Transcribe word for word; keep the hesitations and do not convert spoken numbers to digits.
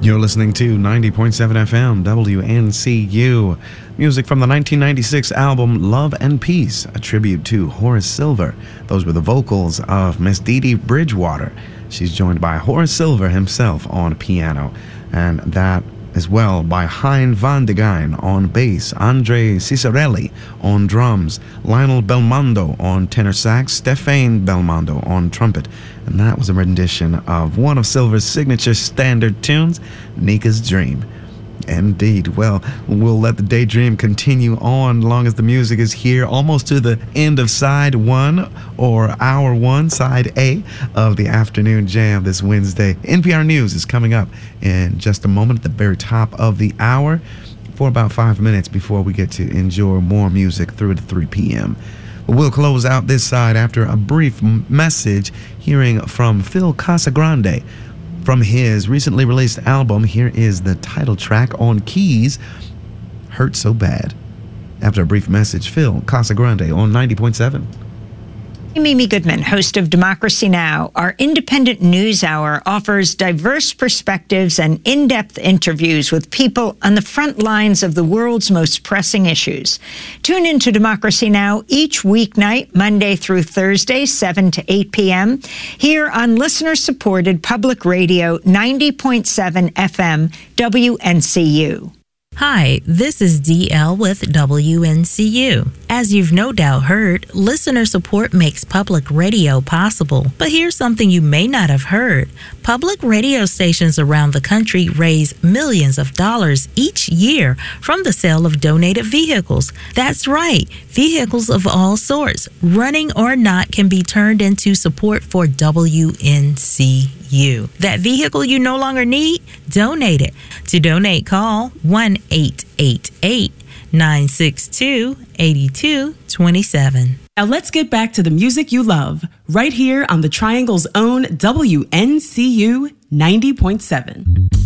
You're listening to ninety point seven F M, W N C U. Music from the nineteen ninety-six album Love and Peace, a tribute to Horace Silver. Those were the vocals of Miss Dee Dee Bridgewater. She's joined by Horace Silver himself on piano, and that as well by Hein van de Geyn on bass, Andre Cicerelli on drums, Lionel Belmondo on tenor sax, Stéphane Belmondo on trumpet. And that was a rendition of one of Silver's signature standard tunes, Nika's Dream. Indeed. Well, we'll let the daydream continue on long as the music is here, almost to the end of side one, or hour one, side A of the afternoon jam this Wednesday. N P R News is coming up in just a moment at the very top of the hour for about five minutes before we get to enjoy more music through to three p.m. But we'll close out this side after a brief message hearing from Phil Casagrande. From his recently released album, here is the title track on keys, Hurt So Bad. After a brief message, Phil Casagrande on ninety point seven. I'm Amy Goodman, host of Democracy Now! Our independent news hour offers diverse perspectives and in-depth interviews with people on the front lines of the world's most pressing issues. Tune into Democracy Now! Each weeknight, Monday through Thursday, seven to eight p.m., here on listener-supported public radio ninety point seven F M, W N C U. Hi, this is D L with W N C U. As you've no doubt heard, listener support makes public radio possible. But here's something you may not have heard. Public radio stations around the country raise millions of dollars each year from the sale of donated vehicles. That's right, vehicles of all sorts, running or not, can be turned into support for W N C U. That vehicle you no longer need? Donate it. To donate, call one eight eight eight, nine six two, eight two two seven. Now let's get back to the music you love, right here on the Triangle's own W N C U ninety point seven.